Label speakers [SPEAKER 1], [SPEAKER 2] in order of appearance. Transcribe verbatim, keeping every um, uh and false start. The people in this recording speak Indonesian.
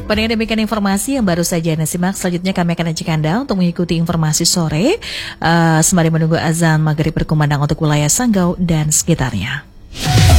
[SPEAKER 1] Pada demikian informasi yang baru saja Anda simak, selanjutnya kami akan ajak Anda untuk mengikuti informasi sore uh, sembari menunggu azan maghrib berkumandang untuk wilayah Sanggau dan sekitarnya.